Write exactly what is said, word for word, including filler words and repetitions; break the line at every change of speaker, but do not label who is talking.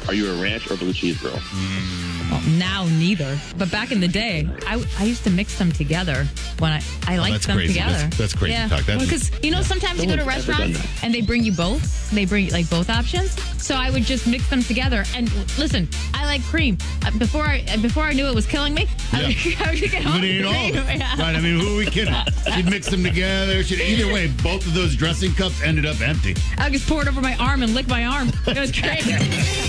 Are you a ranch or blue cheese girl?
Well, now neither. But back in the day, I, I used to mix them together when I I liked
that's
them
crazy.
together.
That's- that's crazy talk. That's-
because you know sometimes you go to
No one's ever done
restaurants and they bring you both. They bring like both options. So I would just mix them together. And listen, I like cream. Uh, Before I before I knew it was killing me, I would, I would get all
But it
the
ain't all.
cream. Yeah.
Right, I mean, who are we kidding? She'd mix them together. She'd, either way, both of those dressing cups ended up empty.
I just poured over my arm and licked my arm. It was crazy.